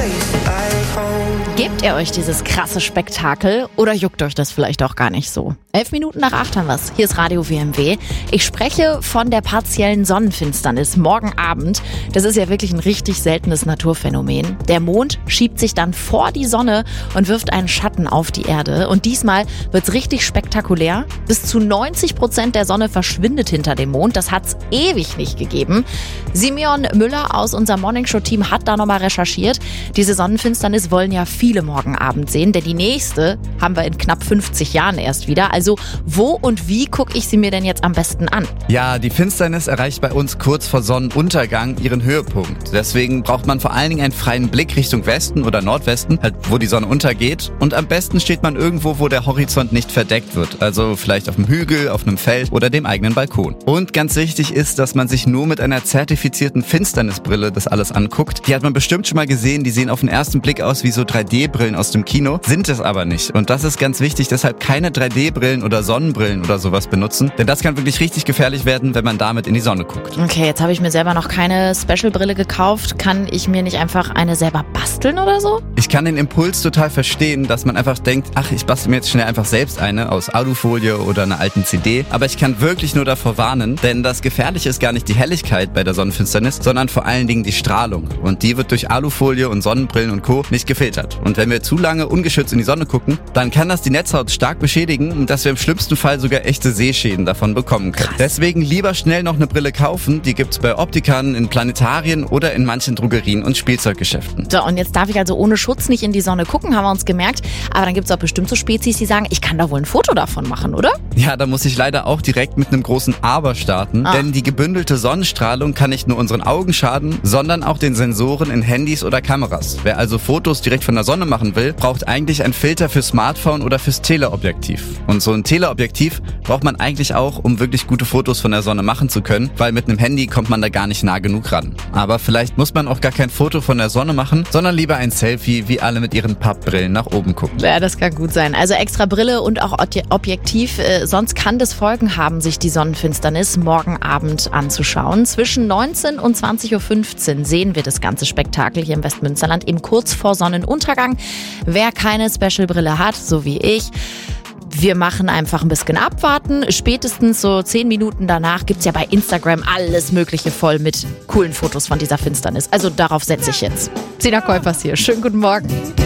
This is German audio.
Gebt ihr euch dieses krasse Spektakel oder juckt euch das vielleicht auch gar nicht so? 11 Minuten nach 8 haben wir's. Hier ist Radio WMW. Ich spreche von der partiellen Sonnenfinsternis morgen Abend. Das ist ja wirklich ein richtig seltenes Naturphänomen. Der Mond schiebt sich dann vor die Sonne und wirft einen Schatten auf die Erde. Und diesmal wird's richtig spektakulär. Bis zu 90% der Sonne verschwindet hinter dem Mond. Das hat's ewig nicht gegeben. Simeon Müller aus unserem Morningshow-Team hat da nochmal recherchiert. Diese Sonnenfinsternis wollen ja viele morgen Abend sehen, denn die nächste haben wir in knapp 50 Jahren erst wieder. Also wo und wie gucke ich sie mir denn jetzt am besten an? Ja, die Finsternis erreicht bei uns kurz vor Sonnenuntergang ihren Höhepunkt. Deswegen braucht man vor allen Dingen einen freien Blick Richtung Westen oder Nordwesten, halt wo die Sonne untergeht. Und am besten steht man irgendwo, wo der Horizont nicht verdeckt wird. Also vielleicht auf einem Hügel, auf einem Feld oder dem eigenen Balkon. Und ganz wichtig ist, dass man sich nur mit einer zertifizierten Finsternisbrille das alles anguckt. Die hat man bestimmt schon mal gesehen. Die sehen auf den ersten Blick aus wie so 3D-Brillen aus dem Kino, sind es aber nicht. Und das ist ganz wichtig, deshalb keine 3D-Brillen oder Sonnenbrillen oder sowas benutzen, denn das kann wirklich richtig gefährlich werden, wenn man damit in die Sonne guckt. Okay, jetzt habe ich mir selber noch keine Special-Brille gekauft. Kann ich mir nicht einfach eine selber basteln oder so? Ich kann den Impuls total verstehen, dass man einfach denkt, ach, ich bastel mir jetzt schnell einfach selbst eine aus Alufolie oder einer alten CD. Aber ich kann wirklich nur davor warnen, denn das Gefährliche ist gar nicht die Helligkeit bei der Sonnenfinsternis, sondern vor allen Dingen die Strahlung. Und die wird durch Alufolie und Sonnenbrillen und Co. nicht gefiltert. Und wenn wir zu lange ungeschützt in die Sonne gucken, dann kann das die Netzhaut stark beschädigen und dass wir im schlimmsten Fall sogar echte Sehschäden davon bekommen können. Krass. Deswegen lieber schnell noch eine Brille kaufen. Die gibt's bei Optikern, in Planetarien oder in manchen Drogerien und Spielzeuggeschäften. So, und jetzt darf ich also ohne Schutz nicht in die Sonne gucken, haben wir uns gemerkt. Aber dann gibt's auch bestimmt so Spezies, die sagen, ich kann da wohl ein Foto davon machen, oder? Ja, da muss ich leider auch direkt mit einem großen Aber starten. Denn die gebündelte Sonnenstrahlung kann nicht nur unseren Augen schaden, sondern auch den Sensoren in Handys oder Kameras. Wer also Fotos direkt von der Sonne machen will, braucht eigentlich ein Filter für Smartphone oder fürs Teleobjektiv. Und so ein Teleobjektiv braucht man eigentlich auch, um wirklich gute Fotos von der Sonne machen zu können, weil mit einem Handy kommt man da gar nicht nah genug ran. Aber vielleicht muss man auch gar kein Foto von der Sonne machen, sondern lieber ein Selfie, wie alle mit ihren Pappbrillen nach oben gucken. Ja, das kann gut sein. Also extra Brille und auch Objektiv, sonst kann das Folgen haben, sich die Sonnenfinsternis morgen Abend anzuschauen. Zwischen 19 und 20.15 Uhr sehen wir das ganze Spektakel hier im Westmünsterland, eben kurz vor Sonnenuntergang. Wer keine Special-Brille hat, so wie ich, wir machen einfach ein bisschen abwarten. Spätestens so 10 Minuten danach gibt's ja bei Instagram alles Mögliche voll mit coolen Fotos von dieser Finsternis. Also darauf setze ich jetzt. Sina Kuipers hier. Schönen guten Morgen.